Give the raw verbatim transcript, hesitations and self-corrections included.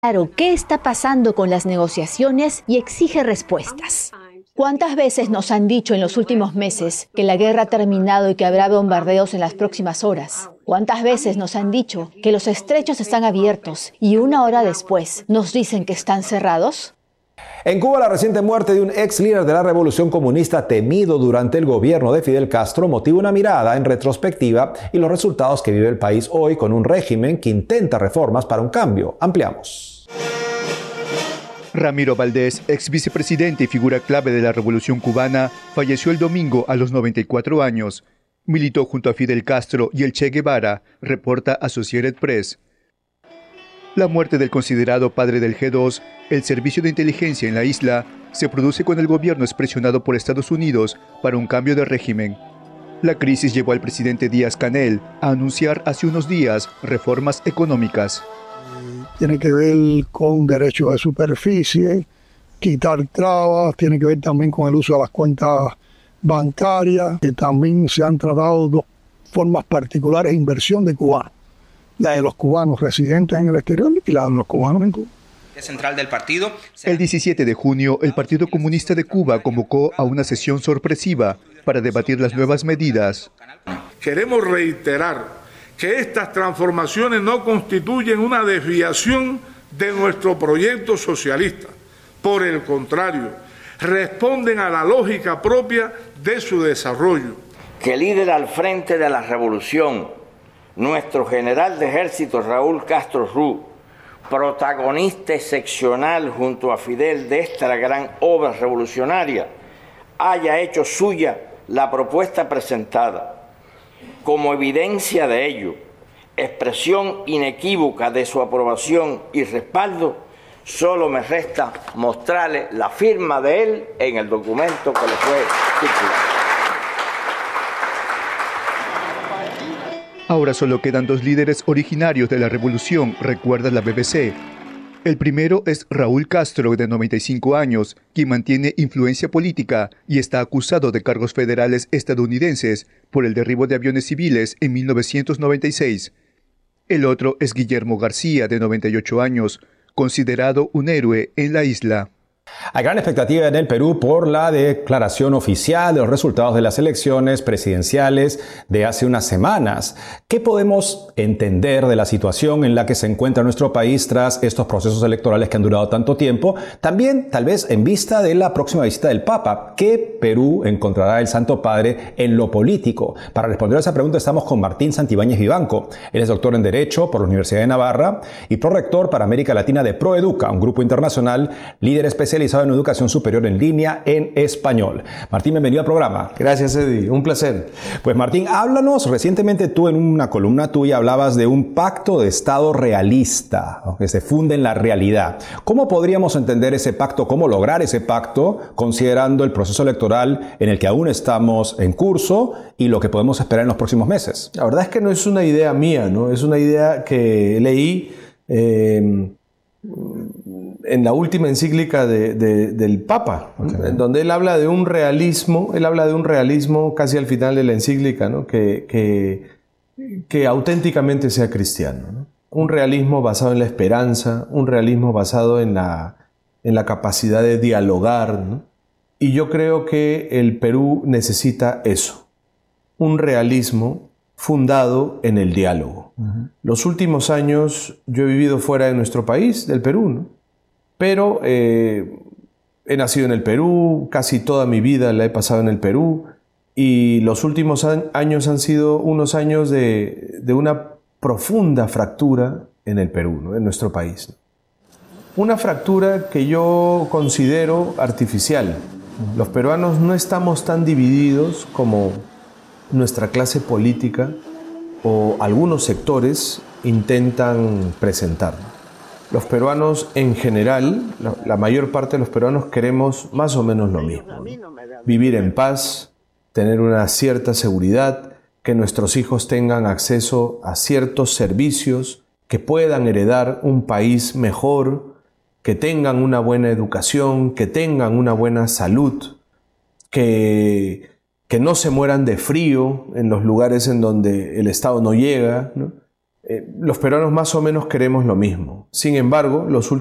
claro qué está pasando con las negociaciones y exige respuestas. ¿Cuántas veces nos han dicho en los últimos meses que la guerra ha terminado y que habrá bombardeos en las próximas horas? ¿Cuántas veces nos han dicho que los estrechos están abiertos y una hora después nos dicen que están cerrados? En Cuba, la reciente muerte de un ex líder de la revolución comunista temido durante el gobierno de Fidel Castro motiva una mirada en retrospectiva y los resultados que vive el país hoy con un régimen que intenta reformas para un cambio. Ampliamos. Ramiro Valdés, ex vicepresidente y figura clave de la revolución cubana, falleció el domingo a los noventa y cuatro años. Militó junto a Fidel Castro y el Che Guevara, reporta Associated Press. La muerte del considerado padre del G dos, el servicio de inteligencia en la isla, se produce cuando el gobierno es presionado por Estados Unidos para un cambio de régimen. La crisis llevó al presidente Díaz-Canel a anunciar hace unos días reformas económicas. Tiene que ver con derechos de superficie, quitar trabas, tiene que ver también con el uso de las cuentas bancarias, que también se han tratado dos formas particulares de inversión de cubanos. La de los cubanos residentes en el exterior y la de los cubanos en Cuba. Central del partido. El diecisiete de junio, el Partido Comunista de Cuba convocó a una sesión sorpresiva para debatir las nuevas medidas. Queremos reiterar que estas transformaciones no constituyen una desviación de nuestro proyecto socialista. Por el contrario, responden a la lógica propia de su desarrollo. Que líder al frente de la revolución, nuestro general de ejército Raúl Castro Ruz, protagonista excepcional junto a Fidel de esta gran obra revolucionaria, haya hecho suya la propuesta presentada. Como evidencia de ello, expresión inequívoca de su aprobación y respaldo, solo me resta mostrarle la firma de él en el documento que le fue circulado. Ahora solo quedan dos líderes originarios de la revolución, recuerda la B B C. El primero es Raúl Castro, de noventa y cinco años, quien mantiene influencia política y está acusado de cargos federales estadounidenses por el derribo de aviones civiles en mil novecientos noventa y seis. El otro es Guillermo García, de noventa y ocho años, considerado un héroe en la isla. Hay gran expectativa en el Perú por la declaración oficial de los resultados de las elecciones presidenciales de hace unas semanas. ¿Qué podemos entender de la situación en la que se encuentra nuestro país tras estos procesos electorales que han durado tanto tiempo? También, tal vez, en vista de la próxima visita del Papa. ¿Qué Perú encontrará el Santo Padre en lo político? Para responder a esa pregunta estamos con Martín Santibáñez Vivanco. Él es doctor en Derecho por la Universidad de Navarra y prorector para América Latina de ProEduca, un grupo internacional líder especializado en educación superior en línea en español. Martín, bienvenido al programa. Gracias, Eddie. Un placer. Pues Martín, háblanos. Recientemente tú en una columna tuya hablabas de un pacto de Estado realista, ¿no?, que se funde en la realidad. ¿Cómo podríamos entender ese pacto? ¿Cómo lograr ese pacto considerando el proceso electoral en el que aún estamos en curso y lo que podemos esperar en los próximos meses? La verdad es que no es una idea mía, ¿no? Es una idea que leí eh, en la última encíclica de, de, del Papa, okay, en donde él habla de un realismo, él habla de un realismo casi al final de la encíclica, ¿no?, que, que, que auténticamente sea cristiano, ¿no? Un realismo basado en la esperanza, un realismo basado en la, en la capacidad de dialogar, ¿no? Y yo creo que el Perú necesita eso, un realismo fundado en el diálogo. Uh-huh. Los últimos años yo he vivido fuera de nuestro país, del Perú, ¿no? Pero eh, he nacido en el Perú, casi toda mi vida la he pasado en el Perú y los últimos años han sido unos años de, de una profunda fractura en el Perú, ¿no?, en nuestro país, ¿no? Una fractura que yo considero artificial. Los peruanos no estamos tan divididos como nuestra clase política o algunos sectores intentan presentar. Los peruanos en general, la, la mayor parte de los peruanos queremos más o menos lo mismo, ¿no? Vivir en paz, tener una cierta seguridad, que nuestros hijos tengan acceso a ciertos servicios, que puedan heredar un país mejor, que tengan una buena educación, que tengan una buena salud, que, que no se mueran de frío en los lugares en donde el Estado no llega, ¿no? eh, los peruanos más o menos queremos lo mismo. Sin embargo, los